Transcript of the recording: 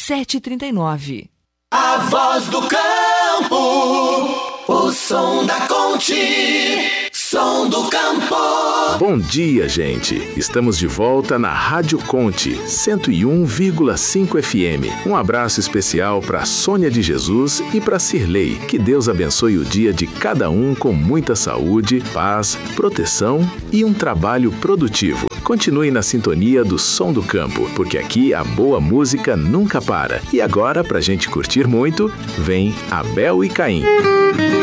7h39. A voz do campo, o som da Conte, som do campo. Bom dia, gente. Estamos de volta na Rádio Conte, 101,5 FM. Um abraço especial para Sônia de Jesus e para Cirlei. Que Deus abençoe o dia de cada um com muita saúde, paz, proteção e um trabalho produtivo. Continue na sintonia do Som do Campo, porque aqui a boa música nunca para. E agora, pra gente curtir muito, vem Abel e Caim.